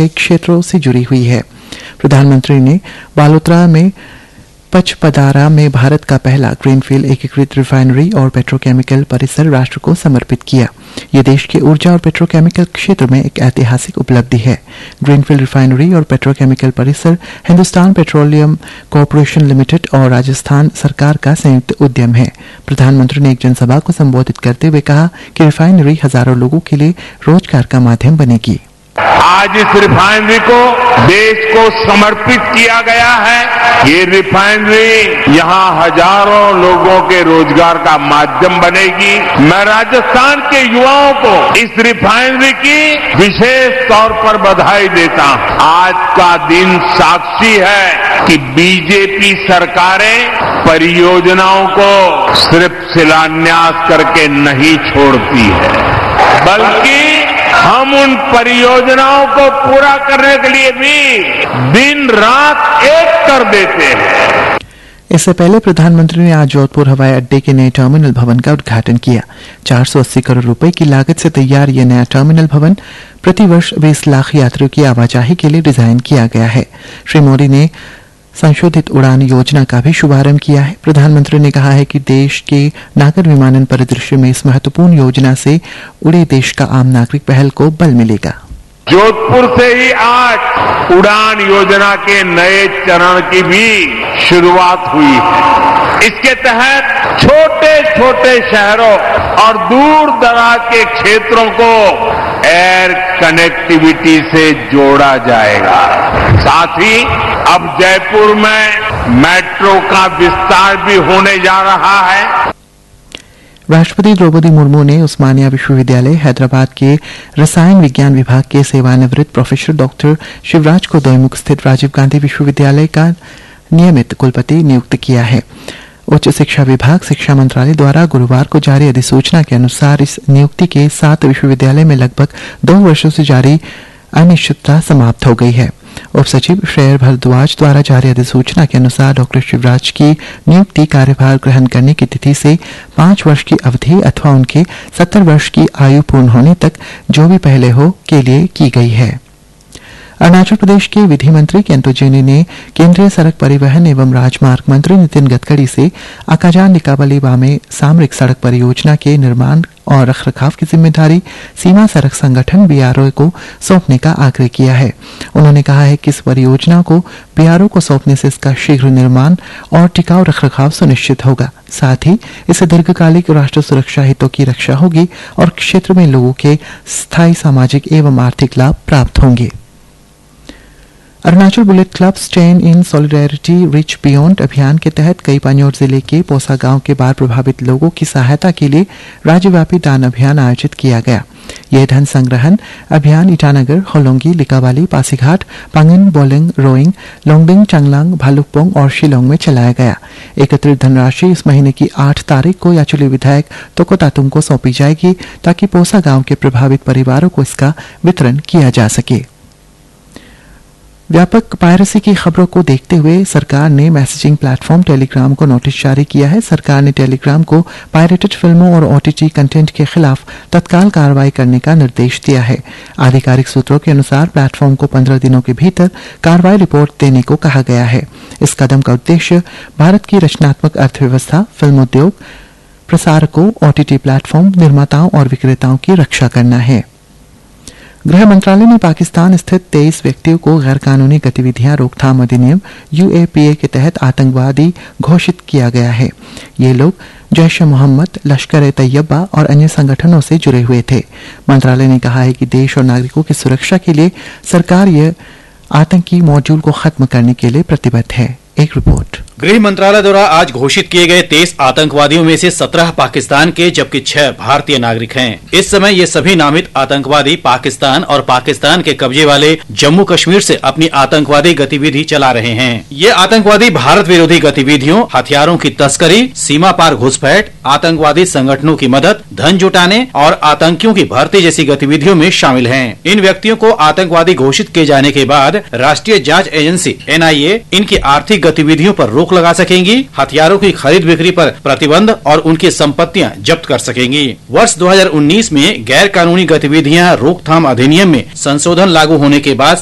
कई क्षेत्रों से जुड़ी हुई है। प्रधानमंत्री ने बालोतरा में पचपदारा में भारत का पहला ग्रीनफील्ड एकीकृत रिफाइनरी और पेट्रोकेमिकल परिसर राष्ट्र को समर्पित किया। यह देश के ऊर्जा और पेट्रोकेमिकल क्षेत्र में एक ऐतिहासिक उपलब्धि है। ग्रीनफील्ड रिफाइनरी और पेट्रोकेमिकल परिसर हिंदुस्तान पेट्रोलियम कॉरपोरेशन लिमिटेड और राजस्थान सरकार का संयुक्त उद्यम है। प्रधानमंत्री ने एक जनसभा को संबोधित करते हुए कहा कि रिफाइनरी हजारों लोगों के लिए रोजगार का माध्यम बनेगी। आज इस रिफाइनरी को देश को समर्पित किया गया है। ये रिफाइनरी यहां हजारों लोगों के रोजगार का माध्यम बनेगी। मैं राजस्थान के युवाओं को इस रिफाइनरी की विशेष तौर पर बधाई देता हूं। आज का दिन साक्षी है कि बीजेपी सरकारें परियोजनाओं को सिर्फ शिलान्यास करके नहीं छोड़ती है, बल्कि हम उन परियोजनाओं को पूरा करने के लिए भी दिन रात एक कर देते हैं। इससे पहले प्रधानमंत्री ने आज जोधपुर हवाई अड्डे के नए टर्मिनल भवन का उद्घाटन किया। 480 करोड़ रुपए की लागत से तैयार यह नया टर्मिनल भवन प्रतिवर्ष 20 लाख यात्रियों की आवाजाही के लिए डिजाइन किया गया है। श्री मोदी ने संशोधित उड़ान योजना का भी शुभारंभ किया है। प्रधानमंत्री ने कहा है कि देश के नागर विमानन परिदृश्य में इस महत्वपूर्ण योजना से उड़े देश का आम नागरिक पहल को बल मिलेगा। जोधपुर से ही आज उड़ान योजना के नए चरण की भी शुरुआत हुई है। इसके तहत छोटे छोटे शहरों और दूर दराज के क्षेत्रों को एयर कनेक्टिविटी से जोड़ा जाएगा। साथ ही अब जयपुर में मेट्रो का विस्तार भी होने जा रहा है। राष्ट्रपति द्रौपदी मुर्मू ने उस्मानिया विश्वविद्यालय हैदराबाद के रसायन विज्ञान विभाग के सेवानिवृत्त प्रोफेसर डॉक्टर शिवराज को दोईमुख स्थित राजीव गांधी विश्वविद्यालय का नियमित कुलपति नियुक्त किया है। उच्च शिक्षा विभाग शिक्षा मंत्रालय द्वारा गुरुवार को जारी अधिसूचना के अनुसार इस नियुक्ति के साथ विश्वविद्यालय में लगभग 2 वर्षों से जारी अनिश्चितता समाप्त हो गई है। उप सचिव श्रेय भारद्वाज द्वारा जारी अधिसूचना के अनुसार डॉक्टर शिवराज की नियुक्ति कार्यभार ग्रहण करने की तिथि से 5 वर्ष की अवधि अथवा उनके 70 वर्ष की आयु पूर्ण होने तक जो भी पहले हो के लिए की गई है। अरुणाचल प्रदेश के विधि मंत्री केंटो जिनी ने केंद्रीय सड़क परिवहन एवं राजमार्ग मंत्री नितिन गडकरी से आकाजान लिकाबाली बामे सामरिक सड़क परियोजना के निर्माण और रखरखाव की जिम्मेदारी सीमा सड़क संगठन बीआरओ को सौंपने का आग्रह किया है। उन्होंने कहा है कि इस परियोजना को बीआरओ को सौंपने से इसका शीघ्र निर्माण और टिकाऊ रखरखाव सुनिश्चित होगा। साथ ही इससे दीर्घकालिक राष्ट्र सुरक्षा हितों की रक्षा होगी और क्षेत्र में लोगों के स्थायी सामाजिक एवं आर्थिक लाभ प्राप्त होंगे। Arunachal bullet club stand in solidarity reach beyond अभियान के तहत कई पान्योर जिले के पोसा गांव के बाढ़ प्रभावित लोगों की सहायता के लिए राज्यव्यापी दान अभियान आयोजित किया गया। यह धन संग्रहण अभियान ईटानगर, होलोंगी, लिकाबाली, पासीघाट, पांगिन, बोलिंग, रोइंग, लोंगडिंग, चांगलांग, भालुकपोंग और शिलोंग में चलाया गया। एकत्रित धनराशि इस महीने की 8 तारीख को याचुली विधायक तोको तातुंग को सौंपी जाएगी ताकि पोसा गांव के प्रभावित परिवारों को इसका वितरण किया जा सके। व्यापक पायरेसी की खबरों को देखते हुए सरकार ने मैसेजिंग प्लेटफॉर्म टेलीग्राम को नोटिस जारी किया है। सरकार ने टेलीग्राम को पायरेटेड फिल्मों और ओटीटी कंटेंट के खिलाफ तत्काल कार्रवाई करने का निर्देश दिया है। आधिकारिक सूत्रों के अनुसार प्लेटफॉर्म को 15 दिनों के भीतर कार्रवाई रिपोर्ट देने को कहा गया है। इस कदम का उद्देश्य भारत की रचनात्मक अर्थव्यवस्था, फिल्म उद्योग, प्रसारकों, ओटीटी प्लेटफॉर्म निर्माताओं और विक्रेताओं की रक्षा करना है। गृह मंत्रालय ने पाकिस्तान स्थित 23 व्यक्तियों को गैर कानूनी गतिविधियां रोकथाम अधिनियम यूएपीए के तहत आतंकवादी घोषित किया गया है। ये लोग जैश ए मोहम्मद, लश्कर-ए-तैयबा और अन्य संगठनों से जुड़े हुए थे। मंत्रालय ने कहा है कि देश और नागरिकों की सुरक्षा के लिए सरकार यह आतंकी मॉड्यूल को खत्म करने के लिए प्रतिबद्ध है। एक रिपोर्ट। गृह मंत्रालय द्वारा आज घोषित किए गए 23 आतंकवादियों में से 17 पाकिस्तान के जबकि 6 भारतीय नागरिक हैं। इस समय ये सभी नामित आतंकवादी पाकिस्तान और पाकिस्तान के कब्जे वाले जम्मू कश्मीर से अपनी आतंकवादी गतिविधि चला रहे हैं। ये आतंकवादी भारत विरोधी गतिविधियों, हथियारों की तस्करी, सीमा पार घुसपैठ, आतंकवादी संगठनों की मदद, धन जुटाने और आतंकियों की भर्ती जैसी गतिविधियों में शामिल हैं। इन व्यक्तियों को आतंकवादी घोषित किए जाने के बाद राष्ट्रीय जांच एजेंसी NIA इनकी आर्थिक गतिविधियों पर रोक लगा सकेंगी, हथियारों की खरीद बिक्री पर प्रतिबंध और उनकी संपत्तियां जब्त कर सकेंगी। वर्ष 2019 में गैर कानूनी गतिविधियां रोकथाम अधिनियम में संशोधन लागू होने के बाद